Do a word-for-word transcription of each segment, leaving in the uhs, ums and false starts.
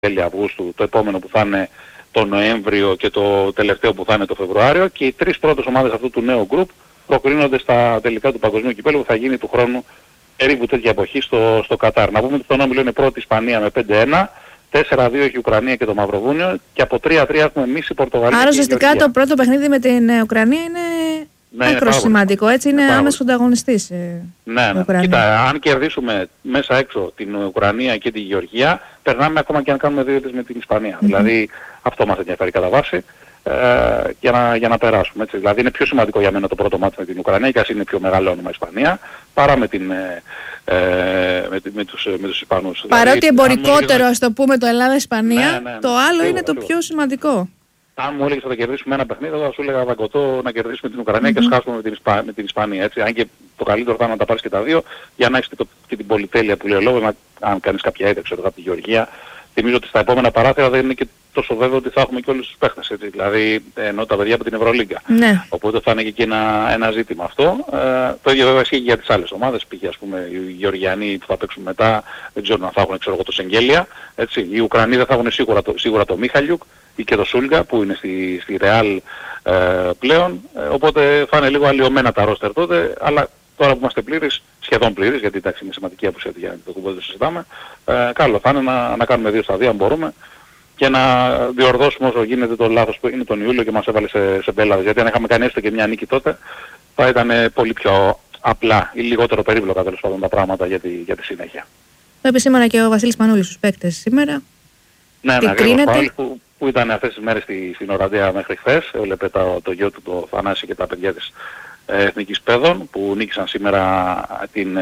τέλη Αυγούστου, το επόμενο που θα είναι το Νοέμβριο και το τελευταίο που θα είναι το Φεβρουάριο, και οι τρεις πρώτες ομάδες αυτού του νέου γκρουπ προκρίνονται στα τελικά του Παγκοσμίου Κυπέλλου που θα γίνει του χρόνου περίπου τέτοια εποχή στο, στο Κατάρ. Να πούμε ότι στον όμιλο είναι πρώτη Ισπανία με πέντε ένα, τέσσερα δύο έχει η Ουκρανία και το Μαυροβούνιο και από τρία τρία έχουμε εμείς η Πορτογαλία. Άρα ουσιαστικά το πρώτο παιχνίδι με την Ουκρανία είναι ναι, άκρος σημαντικό, έτσι, είναι άμεσος ανταγωνιστής. Ε, ναι, ναι. Κοίτα, αν κερδίσουμε μέσα έξω την Ουκρανία και τη Γεωργία, περνάμε ακόμα και αν κάνουμε δύο με την Ισπανία. Mm-hmm. Δηλαδή αυτό μας ενδιαφέρει κατά βάση. Ε, για, να, για να περάσουμε, έτσι. Δηλαδή είναι πιο σημαντικό για μένα το πρώτο μάτι με την Ουκρανία, και ας είναι πιο μεγάλο όνομα Ισπανία, παρά με, την, ε, ε, με, με, τους, με τους Ισπανούς. Παρότι δηλαδή, εμπορικότερο, ας το πούμε, το Ελλάδα-Ισπανία, ναι, ναι, ναι, το άλλο λίγο, είναι το λίγο πιο σημαντικό. Αν μου έλεγες θα κερδίσουμε ένα παιχνίδι, θα σου έλεγα δαγκωτό να κερδίσουμε την Ουκρανία mm-hmm. και ας χάσουμε με την, Ισπα... με την Ισπανία. Έτσι. Αν και το καλύτερο θα είναι να τα πάρεις και τα δύο, για να έχεις και, το... και την πολυτέλεια που λέει ο λόγος, αν κάνεις κάποια ήττα, ξέρω, από τη Γεωργία. Θυμίζω ότι στα επόμενα παράθυρα δεν είναι και τόσο βέβαιο ότι θα έχουμε και όλους τους παίχτες, έτσι. Δηλαδή εννοώ τα παιδιά από την Ευρωλίγκα. Ναι. Οπότε θα είναι και εκεί ένα, ένα ζήτημα αυτό. Ε, το ίδιο βέβαια ισχύει και για τις άλλες ομάδες. Πήγε ας πούμε οι Γεωργιανοί που θα παίξουν μετά, δεν ξέρω αν θα έχουν, ξέρω εγώ, το Σεγγέλια. Έτσι. Οι Ουκρανοί δεν θα έχουν σίγουρα το, σίγουρα το Μίχαλιουκ ή και το Σούλγα που είναι στη, στη Ρεάλ ε, πλέον. Ε, οπότε θα είναι λίγο αλλοιωμένα τα ρόστερ τότε, αλλά τώρα που είμαστε πλήρεις, σχεδόν πλήρεις, γιατί εντάξει είναι σημαντική απουσία για το κουμπό το συζητάμε, ε, καλό θα είναι να, να κάνουμε δύο στα δύο αν μπορούμε και να διορθώσουμε όσο γίνεται το λάθος που είναι τον Ιούλιο και μας έβαλε σε, σε μπέλαδες. Γιατί αν είχαμε κάνει έστω και μια νίκη τότε θα ήταν πολύ πιο απλά ή λιγότερο περίπλοκα τέλος πάντων τα πράγματα για τη, για τη συνέχεια. Το επισήμανα και ο Βασίλης Πανούλης στους παίκτες σήμερα. Ναι, ναι, ακριβώς, που, που ήταν αυτές τις μέρες στη, στην Οραντία μέχρι χθες, έβλεπε το, το γιο του το Θανάση και τα παιδιά της Εθνικής Παιδών που νίκησαν σήμερα την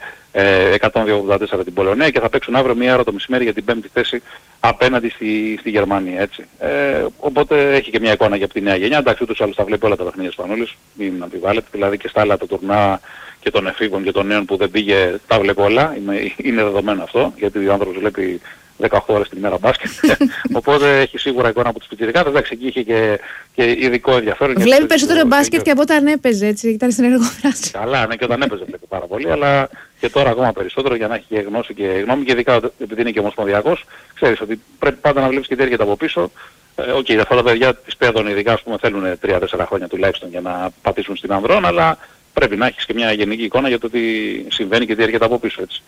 ε, εκατόν δύο ογδόντα τέσσερα την Πολωνία και θα παίξουν αύριο μία ώρα το μεσημέρι για την πέμπτη θέση απέναντι στη, στη Γερμανία, έτσι. Ε, οπότε έχει και μια εικόνα για από τη νέα γενιά. Εντάξει, ούτως άλλως τα βλέπει όλα τα παιχνίδια Σπανούλης, μην αμφιβάλλετε. Δηλαδή και στα άλλα τα τουρνά και των εφήβων και των νέων που δεν πήγε, τα βλέπει όλα. Είναι, είναι δεδομένο αυτό, γιατί ο άνθρωπος βλέπει δεκαοκτώ ώρες την ημέρα μπάσκετ. Οπότε έχει σίγουρα εικόνα από τους πιτσιρικάδες. Εντάξει, εκεί είχε και, και ειδικό ενδιαφέρον. Βλέπει περισσότερο το, μπάσκετ και από όταν έπαιζε, έτσι, ήταν στην ενεργοδράση. Καλά, ναι, και όταν έπαιζε βλέπει πάρα πολύ, αλλά και τώρα ακόμα περισσότερο για να έχει και γνώση και γνώμη, και ειδικά επειδή είναι και ομοσπονδιακός, ξέρεις ότι πρέπει πάντα να βλέπεις και τι έρχεται από πίσω. Οκ, okay, αυτά τα παιδιά της Παιδών ειδικά, ας πούμε, θέλουν τρία τέσσερα χρόνια τουλάχιστον για να πατήσουν στην ανδρών, αλλά πρέπει να έχεις και μια γενική εικόνα για το τι συμβαίνει και τι έρχεται από πίσω, έτσι.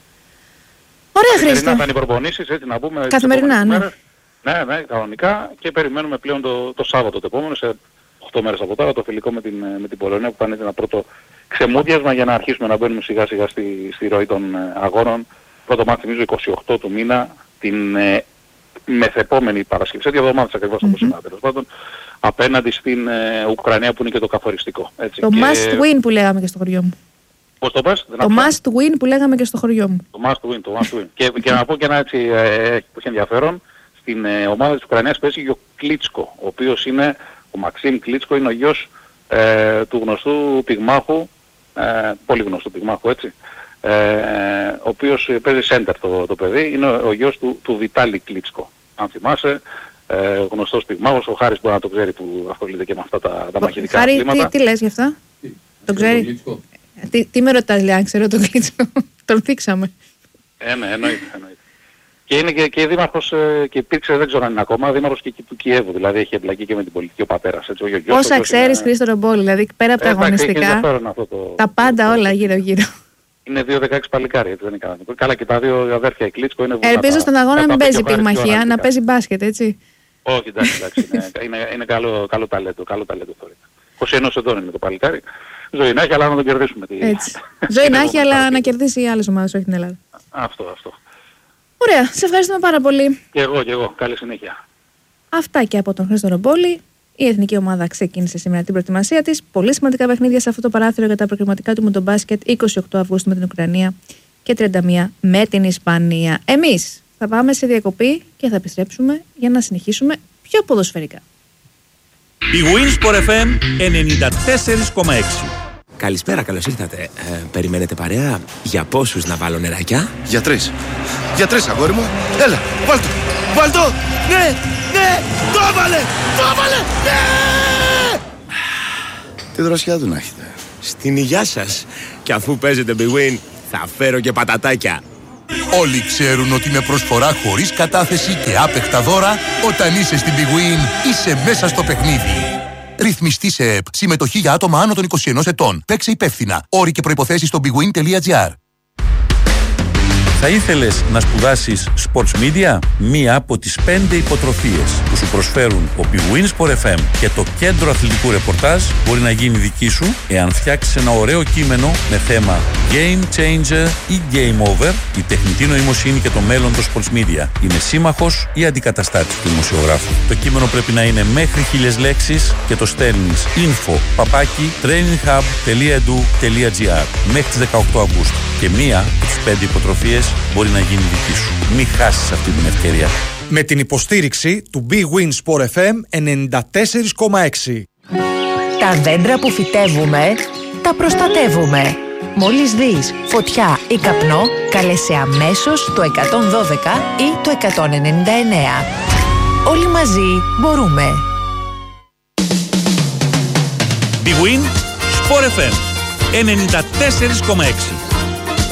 Ωραία, Χρήστο. Καθημερινά θα είναι οι προπονήσεις, έτσι να πούμε. Καθημερινά, ναι. Ναι, ναι, κανονικά, και περιμένουμε πλέον το, το Σάββατο το επόμενο, σε οκτώ μέρες από τώρα, το φιλικό με την, με την Πολωνία που θα είναι ένα πρώτο ξεμούδιασμα για να αρχίσουμε να μπαίνουμε σιγά σιγά στη, στη ροή των αγώνων. Πρώτο μάτι θυμίζω εικοστή ογδόη του μήνα, την ε, μεθεπόμενη Παρασκευή, σε δύο εβδομάδες ακριβώς από σήμερα τέλος πάντων, απέναντι στην ε, Ουκρανία που είναι και το καθοριστικό. Έτσι. Το και... must win που λέγαμε και στο χωριό μου. Πώς το πες? Το must win που λέγαμε και στο χωριό μου. Το must win, το must win. και, και να πω και ένα έτσι ε, που έχει ενδιαφέρον, στην ε, ομάδα της Ουκρανίας παίζει και ο Κλίτσκο, ο οποίος είναι, ο Μαξίμ Κλίτσκο είναι ο γιος ε, του γνωστού πυγμάχου, ε, πολύ γνωστού πυγμάχου, έτσι, ε, ο οποίος παίζει center το, το παιδί, είναι ο, ο γιος του, του Βιτάλη Κλίτσκο, αν θυμάσαι, ε, γνωστός πυγμάχος, ο Χάρης μπορεί να το ξέρει που ασχολείται και με αυτά τα, τα μαχητικά Χάρη, αθλήματα. Τι, τι λες γι' αυτά? Τι, το ξέρει? Τι, τι με ρωτάς, λέει, αν ξέρω τον Κλίτσο? Τον θίξαμε. Ε, ναι, εννοείται, εννοείται. Και είναι και, και δήμαρχος, ε, και υπήρξε, δεν ξέρω αν είναι ακόμα, δήμαρχος και εκεί του Κιέβου, δηλαδή έχει εμπλακεί και με την πολιτική ο πατέρας, έτσι, ο γιος. Όσα ξέρεις, Χρήστο Ρομπόλη, δηλαδή πέρα από τα αγωνιστικά, το, τα πάντα το, όλα γύρω-γύρω. Είναι δύο δεκαέξι παλικάρι, έτσι δεν είναι κανένα. Καλά, και τα δύο αδέρφια η Κλίτσκο είναι βουνά. Ελπίζω στον αγώνα να μην παίζει πυγμαχία, να παίζει μπάσκετ, έτσι. Όχι, εντάξει, εντάξει, είναι, είναι, είναι καλό, καλό ταλέντο, καλό ταλέντο τώρα. είκοσι ένα ετών είναι το παλικάρι. Ζωή να έχει, αλλά να τον κερδίσουμε. Έτσι. Ζωή να έχει, αλλά να κερδίσει οι άλλες ομάδες, όχι την Ελλάδα. Αυτό, αυτό. Ωραία, σε ευχαριστούμε πάρα πολύ. Και εγώ, και εγώ. Καλή συνέχεια. Αυτά και από τον Χρήστο Ρομπόλη. Η εθνική ομάδα ξεκίνησε σήμερα την προετοιμασία της. Πολύ σημαντικά παιχνίδια σε αυτό το παράθυρο για τα προκριματικά του με τον μπάσκετ. είκοσι οκτώ Αυγούστου με την Ουκρανία και τριάντα μία με την Ισπανία. Εμείς θα πάμε σε διακοπή και θα επιστρέψουμε για να συνεχίσουμε πιο ποδοσφαιρικά. Η Winsport εφ εμ ενενήντα τέσσερα κόμμα έξι. Καλησπέρα, καλώς ήρθατε. Ε, περιμένετε παρέα? Για πόσους να βάλω νεράκια? Για τρεις. Για τρεις, αγόρι μου. Έλα, βάλ' το. Βάλ' το. Ναι, ναι, το έβαλε, το έβαλε, ναι! Τι δροσιά του να έχετε. Στην υγειά σας. Και αφού παίζετε Big Win, θα φέρω και πατατάκια. Όλοι ξέρουν ότι με προσφορά χωρίς κατάθεση και άπεχτα δώρα, όταν είσαι στην Big Win, είσαι μέσα στο παιχνίδι. Ρυθμιστή σε ΕΠ. Συμμετοχή για άτομα άνω των είκοσι ενός ετών. Παίξε υπεύθυνα. Όροι και προϋποθέσεις στο bigwin τελεία gr. Θα ήθελες να σπουδάσεις Sports Media? Μία από τις πέντε υποτροφίες που σου προσφέρουν ο Big Win Sport εφ εμ και το Κέντρο Αθλητικού Ρεπορτάζ μπορεί να γίνει δική σου εάν φτιάξεις ένα ωραίο κείμενο με θέμα Game Changer ή Game Over. Η τεχνητή νοημοσύνη και το μέλλον των Sports Media είναι σύμμαχος ή αντικαταστάτης του δημοσιογράφου. Το κείμενο πρέπει να είναι μέχρι χίλιες λέξεις και το στέλνεις info παπάκι traininghub τελεία edu τελεία gr μέχρι τις δεκαοκτώ Αυγούστου. Και μία από τις πέντε υποτροφίες μπορεί να γίνει δική σου. Μην χάσεις αυτή την ευκαιρία. Με την υποστήριξη του Big Win Sport εφ εμ ενενήντα τέσσερα κόμμα έξι. Τα δέντρα που φυτεύουμε, τα προστατεύουμε. Μόλις δεις φωτιά ή καπνό, κάλεσε αμέσως το εκατόν δώδεκα ή το εκατόν ενενήντα εννέα. Όλοι μαζί μπορούμε. Big Win Sport εφ εμ ενενήντα τέσσερα κόμμα έξι.